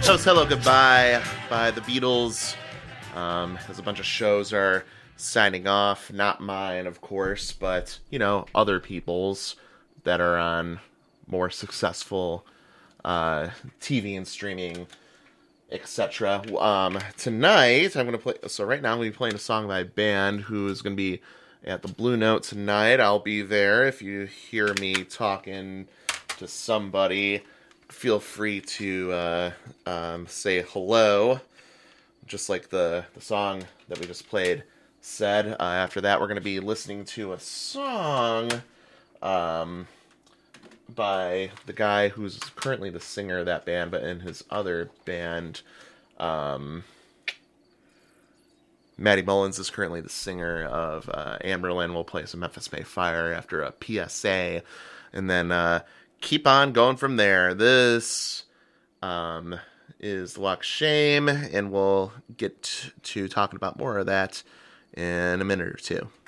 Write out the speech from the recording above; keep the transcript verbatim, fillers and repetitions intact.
That was Hello Goodbye by the Beatles. Um, as a bunch of shows are signing off, not mine, of course, but, you know, other people's that are on more successful uh, T V and streaming, et cetera. Um, tonight, I'm going to play, so right now I'm going to be playing a song by a band who is going to be at the Blue Note tonight. I'll be there. If you hear me talking to somebody, feel free to uh, um, say hello, just like the, the song that we just played said. Uh, after that, we're going to be listening to a song um, by the guy who's currently the singer of that band, but in his other band, um, Matty Mullins is currently the singer of uh, Anberlin. We'll play some Memphis May Fire after a P S A, and then uh, keep on going from there. This um, is The Walk of Shame, and we'll get to talking about more of that in a minute or two.